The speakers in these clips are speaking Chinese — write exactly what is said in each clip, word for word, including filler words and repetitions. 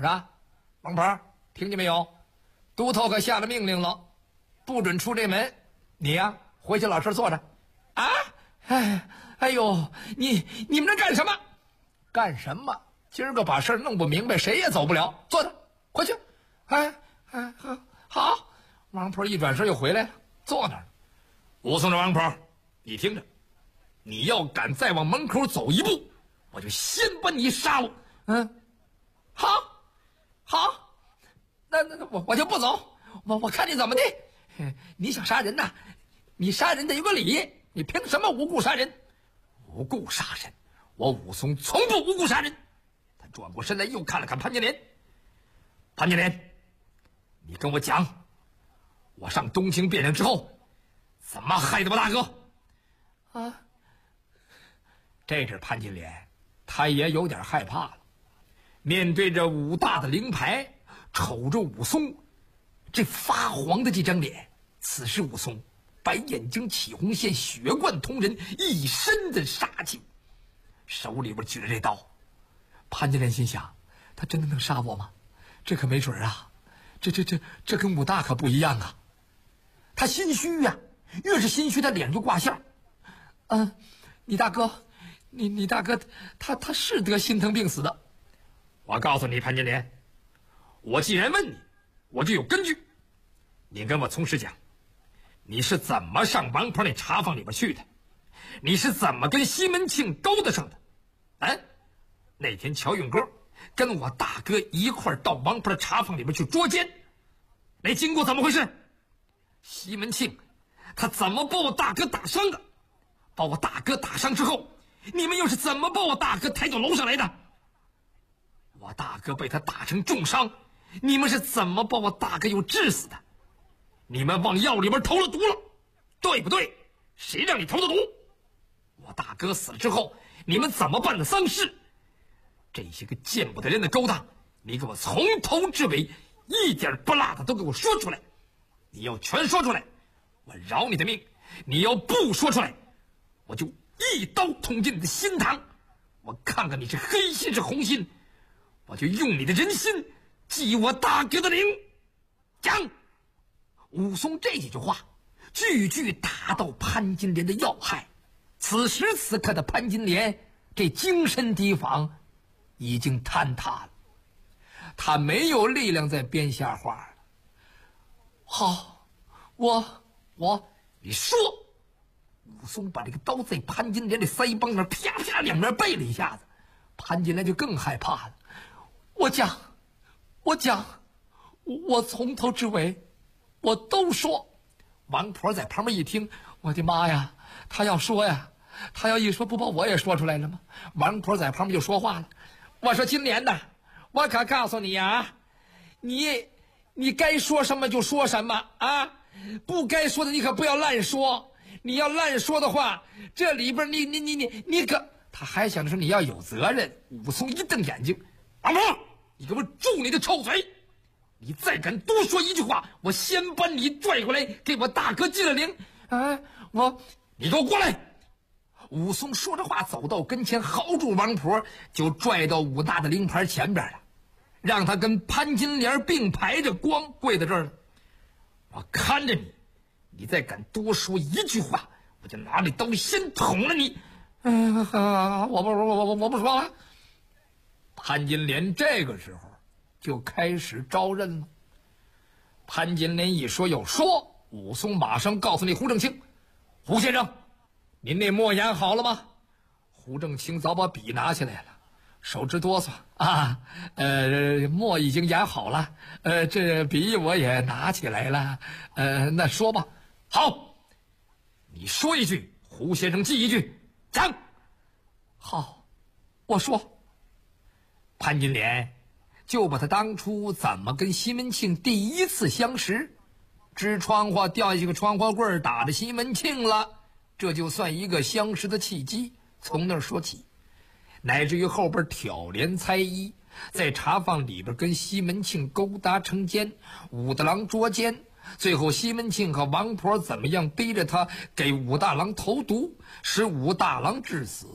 说：“王婆，听见没有？都头可下了命令了，不准出这门。你呀、啊，回去老实坐着。啊，哎，哎呦，你你们这干什么？干什么？今儿个把事儿弄不明白，谁也走不了。坐着，回去。哎哎，好，好。王婆一转身又回来了，坐那儿。武松的王婆，你听着，你要敢再往门口走一步，我就先把你杀了。嗯，好，好，那那那我我就不走，我我看你怎么的。你想杀人呐？你杀人得有个理，你凭什么无故杀人？无故杀人，我武松从不无故杀人。他转过身来，又看了看潘金莲。潘金莲，你跟我讲，我上东京汴梁之后，怎么害的我大哥？啊！这是潘金莲，他也有点害怕了。面对着武大的灵牌，瞅着武松这发黄的这张脸，此时武松白眼睛起红线，血贯瞳仁，一身的杀气，手里边举着这刀。潘金莲心想，他真的能杀我吗？这可没准啊，这这这这跟武大可不一样啊。他心虚呀、啊，越是心虚，他脸就挂相。嗯，你大哥，你你大哥，他他是得心疼病死的。我告诉你，潘金莲，我既然问你，我就有根据。你跟我从实讲，你是怎么上王婆那茶坊里边去的？你是怎么跟西门庆勾搭上的？哎、啊，那天乔运哥跟我大哥一块到王婆的茶坊里边去捉奸，那经过怎么回事？西门庆他怎么把我大哥打伤的？把我大哥打伤之后，你们又是怎么把我大哥抬到楼上来的？我大哥被他打成重伤，你们是怎么把我大哥又治死的？你们往药里边投了毒了，对不对？谁让你投的毒？我大哥死了之后，你们怎么办的丧事？这些个见不得人的勾当，你给我从头至尾一点不落的都给我说出来。你要全说出来，我饶你的命；你要不说出来，我就一刀捅进你的心膛。我看看你是黑心是红心，我就用你的人心祭我大哥的灵。讲。武松这几句话句句打到潘金莲的要害。此时此刻的潘金莲这精神提防已经坍塌了，他没有力量再编瞎话了。好，我我你说。武松把这个刀在潘金莲的腮帮那啪啪两边背了一下子，潘金莲就更害怕了。我讲我讲我从头至尾我都说。王婆在旁边一听，我的妈呀，他要说呀，他要一说不把我也说出来了吗？王婆在旁边就说话了，我说金莲呐，我可告诉你呀，你你该说什么就说什么啊，不该说的你可不要乱说。你要乱说的话，这里边你你你你你可……他还想着说你要有责任。武松一瞪眼睛，王婆，你给我住你的臭嘴！你再敢多说一句话，我先把你拽回来，给我大哥祭了灵。啊，我，你给我过来！武松说着话，走到跟前，豪住王婆，就拽到武大的灵牌前边了，让他跟潘金莲并排着光跪在这儿了。我看着你，你再敢多说一句话，我就拿这刀先捅了你。嗯、呃，我不，我我我我不说了。潘金莲这个时候就开始招认了。潘金莲一说又说，武松马上告诉你胡正清，胡先生，您那墨演好了吗？胡正清早把笔拿起来了，手直哆嗦啊，呃，墨已经演好了，呃，这笔我也拿起来了，呃，那说吧。好，你说一句，胡先生记一句，讲。好，我说。潘金莲就把他当初怎么跟西门庆第一次相识，支窗户掉下一个窗花棍打着西门庆了，这就算一个相识的契机，从那儿说起，乃至于后边挑帘猜疑，在茶坊里边跟西门庆勾搭成奸，武大郎捉奸，最后西门庆和王婆怎么样逼着他给武大郎投毒，使武大郎致死，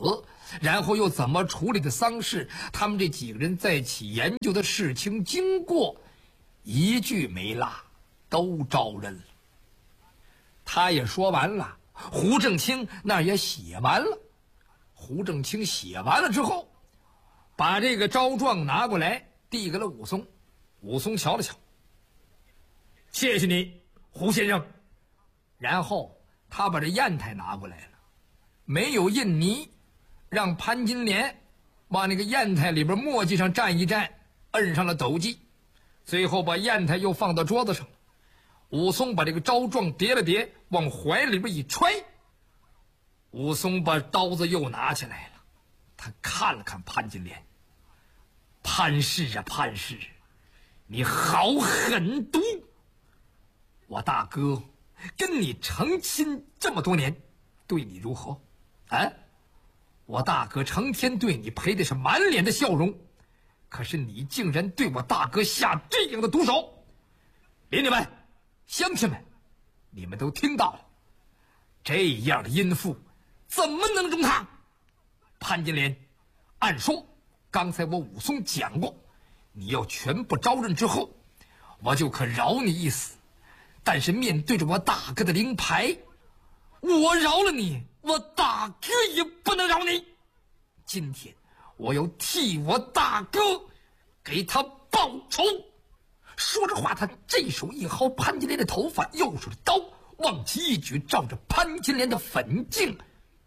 然后又怎么处理的丧事，他们这几个人在一起研究的事情经过，一句没落，都招认了。他也说完了，胡正清那也写完了。胡正清写完了之后，把这个招状拿过来，递给了武松。武松瞧了瞧，谢谢你，胡先生。然后他把这砚台拿过来了，没有印泥，让潘金莲往那个砚台里边墨迹上蘸一蘸，摁上了斗记，最后把砚台又放到桌子上。武松把这个招状叠了叠，往怀里边一揣。武松把刀子又拿起来了，他看了看潘金莲，潘氏啊潘氏，你好狠毒！我大哥跟你成亲这么多年，对你如何？啊？我大哥成天对你赔的是满脸的笑容，可是你竟然对我大哥下这样的毒手！邻居们、乡亲们，你们都听到了，这样的阴妇怎么能容他？潘金莲，按说刚才我武松讲过，你要全部招认之后，我就可饶你一死。但是面对着我大哥的灵牌，我饶了你，我大哥也不能饶你。今天我要替我大哥给他报仇。说着话，他这手一薅潘金莲的头发，右手的刀往起一举，照着潘金莲的粉颈，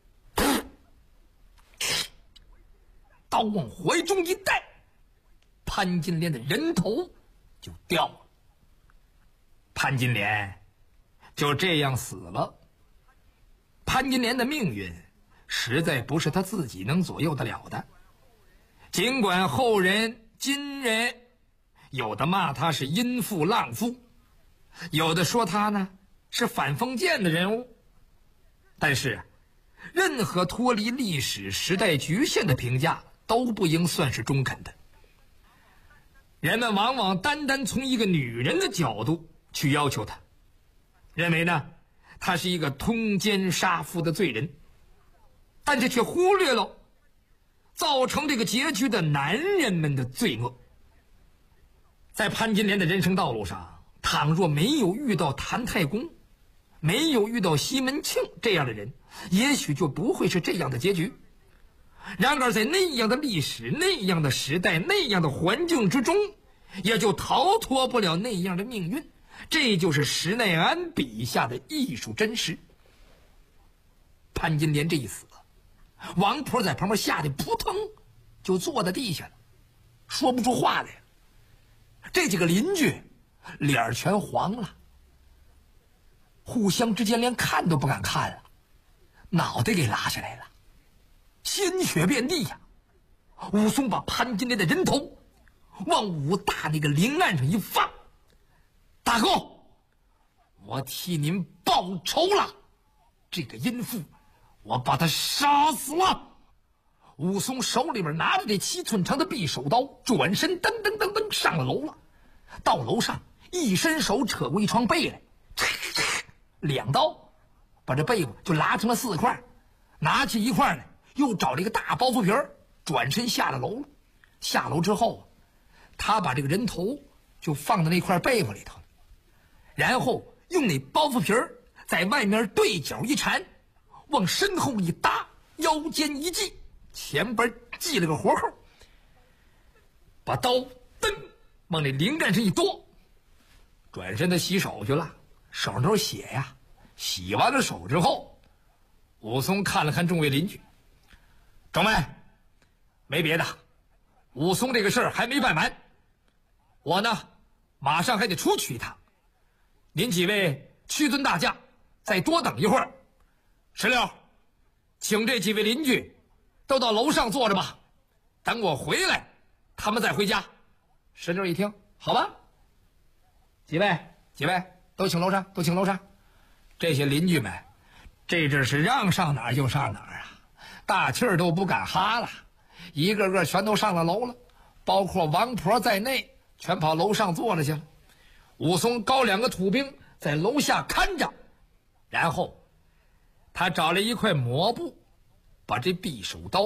刀往怀中一带，潘金莲的人头就掉了。潘金莲就这样死了。潘金莲的命运实在不是他自己能左右得了的，尽管后人今人有的骂他是阴妇浪妇，有的说他呢是反封建的人物，但是任何脱离历史时代局限的评价都不应算是中肯的。人们往往单单从一个女人的角度去要求她，认为呢她是一个通奸杀夫的罪人，但是却忽略了造成这个结局的男人们的罪恶。在潘金莲的人生道路上，倘若没有遇到谭太公，没有遇到西门庆这样的人，也许就不会是这样的结局。然而在那样的历史、那样的时代、那样的环境之中，也就逃脱不了那样的命运。这就是施耐庵笔下的艺术真实。潘金莲这一死，王婆在旁边吓得扑腾就坐在地下了，说不出话来了。这几个邻居脸全黄了，互相之间连看都不敢看了，脑袋给拉下来了，鲜血遍地呀。武松把潘金莲的人头往武大那个灵案上一放，大哥，我替您报仇了，这个阴妇我把她杀死了。武松手里边拿着这七寸长的匕首刀，转身噔噔噔噔上了楼了。到楼上一伸手扯过一床被来，两刀把这被子就拉成了四块，拿起一块来，又找了一个大包袱皮儿，转身下了楼了。下楼之后，他把这个人头就放在那块被子里头，然后用那包袱皮儿在外面对角一缠，往身后一搭，腰间一系，前边系了个活扣，把刀噔往那灵杆上一剁，转身他洗手去了，手上都是血呀。洗完了手之后，武松看了看众位邻居，众位，没别的，武松这个事儿还没办完，我呢马上还得出去一趟，您几位屈尊大驾再多等一会儿。石榴，请这几位邻居都到楼上坐着吧，等我回来他们再回家。石榴一听，好吧，几位几位都请楼上，都请楼上。这些邻居们这阵是让上哪儿就上哪儿啊，大气儿都不敢哈了，一个个全都上了楼了，包括王婆在内，全跑楼上坐着去了。武松高两个土兵在楼下看着，然后他找了一块抹布，把这匕首刀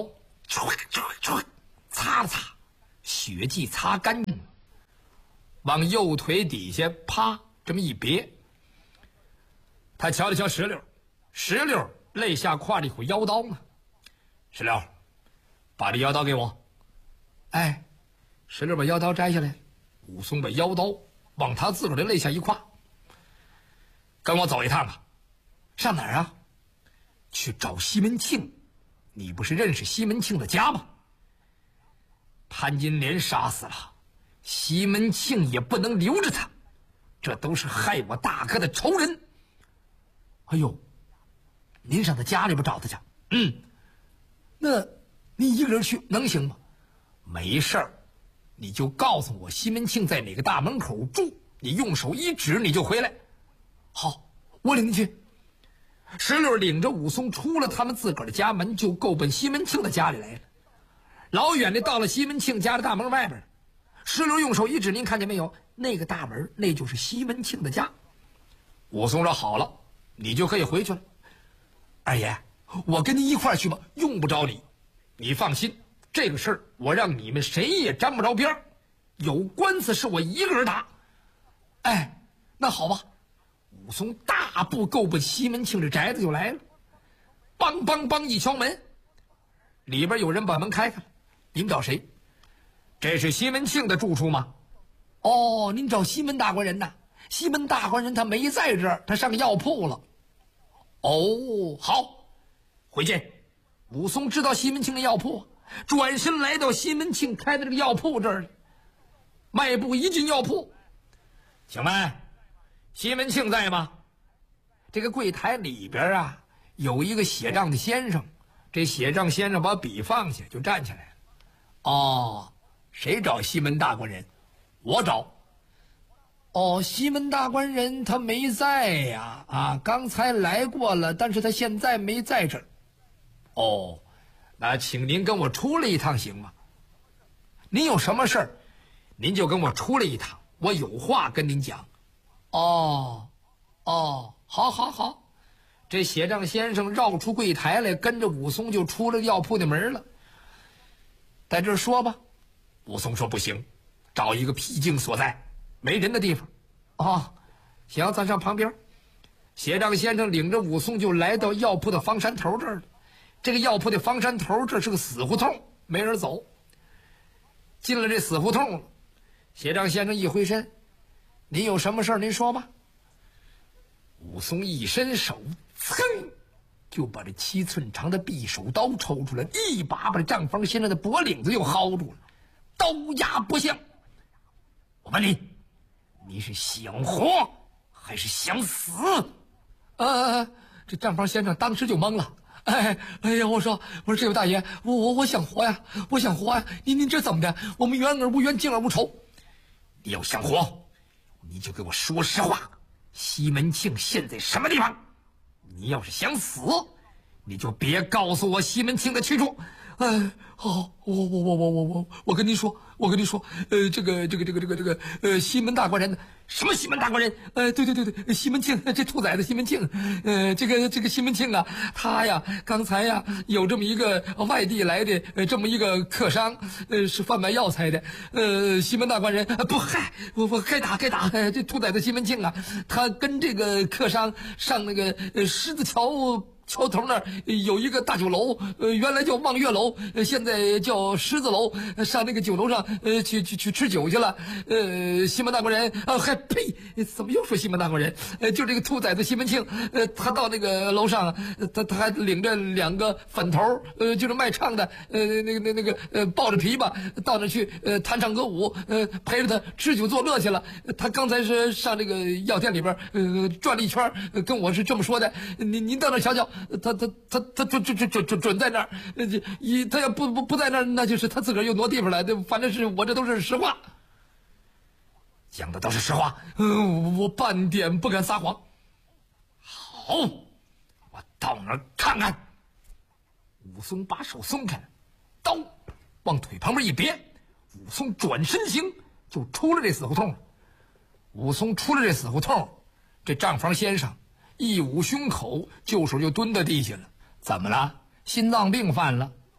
唰唰唰，擦了擦，血迹擦干净了，往右腿底下啪这么一别。他瞧了瞧石榴，石榴肋下挎着一口腰刀呢。石榴，把这腰刀给我。哎，石榴把腰刀摘下来，武松把腰刀往他自个儿的肋下一挎。跟我走一趟吧。上哪儿啊？去找西门庆。你不是认识西门庆的家吗？潘金莲杀死了，西门庆也不能留着他，这都是害我大哥的仇人。哎呦，您上他家里边找他去。嗯，那你一个人去能行吗？没事儿，你就告诉我西门庆在哪个大门口住，你用手一指你就回来。好，我领你去。石榴领着武松出了他们自个儿的家门，就够奔西门庆的家里来了。老远的到了西门庆家的大门外边，石榴用手一指，您看见没有？那个大门，那就是西门庆的家。武松说好了，你就可以回去了。二爷，我跟您一块儿去吧。用不着你，你放心，这个事儿我让你们谁也沾不着边儿，有官司是我一个人打。哎，那好吧。武松大步够奔西门庆这宅子就来了，梆梆梆一敲门，里边有人把门开开了。您找谁？这是西门庆的住处吗？哦，您找西门大官人呐？西门大官人他没在这儿，他上药铺了。哦，好，回见。武松知道西门庆的药铺，转身来到西门庆开的这个药铺这儿，迈步一进药铺，请问西门庆在吗？这个柜台里边啊，有一个写账的先生。这写账先生把笔放下，就站起来了。哦，谁找西门大官人？我找。哦，西门大官人他没在呀，啊，刚才来过了，但是他现在没在这儿。哦，那请您跟我出来一趟行吗？您有什么事儿，您就跟我出来一趟，我有话跟您讲。哦，哦，好，好，好。这写账先生绕出柜台来，跟着武松就出了药铺的门了。在这儿说吧。武松说不行，找一个僻静所在，没人的地方。哦，行，咱上旁边。写账先生领着武松就来到药铺的方山头这儿了。这个药铺的方山头，这是个死胡同，没人走。进了这死胡同了，写账先生一回身，您有什么事儿您说吧。武松一伸手，噌，就把这七寸长的匕首刀抽出来，一把把这账房先生的脖领子又薅住了，刀压不向。我问你，你是想活还是想死？呃，这账房先生当时就懵了。哎哎呀，我说我说这位大爷，我我我想活呀，我想活呀！您您这怎么的？我们冤而无冤，敬而无仇。你要想活，你就给我说实话。西门庆现在什么地方？你要是想死，你就别告诉我西门庆的去处。哎，好，我我我我我我我跟您说，我跟您说，呃，这个这个这个这个这个呃，西门大官人，什么西门大官人？呃，对对对对，西门庆，这兔崽子西门庆，呃，这个这个西门庆啊，他呀，刚才呀有这么一个外地来的呃这么一个客商，呃，是贩卖药材的，呃，西门大官人，呃、不嗨，我我该打该打，呃，这兔崽子西门庆啊，他跟这个客商上那个呃狮子桥。桥头那儿有一个大酒楼，呃，原来叫望月楼，呃，现在叫狮子楼。上那个酒楼上，呃，去去去吃酒去了。呃，西门大官人，啊，还呸！怎么又说西门大官人？呃，就这个兔崽子西门庆，呃，他到那个楼上，他他还领着两个粉头，呃，就是卖唱的，呃，那个那那个呃，抱着琵琶到那去，呃，弹唱歌舞，呃，陪着他吃酒作乐去了。他刚才是上这个药店里边，呃，转了一圈，跟我是这么说的。您您到那瞧瞧。他他他他准准准准准准在那儿，一他要不不不在那儿，那就是他自个儿又挪地方来的。反正是我这都是实话，讲的都是实话。嗯，我半点不敢撒谎。好，我到那儿看看。武松把手松开了，刀往腿旁边一别，武松转身行，就出了这死胡同了。武松出了这死胡同，这账房先生一捂胸口，就手就蹲在地下了。怎么了？心脏病犯了？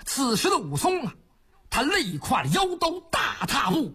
此时的武松啊，他累挎着腰刀，大踏步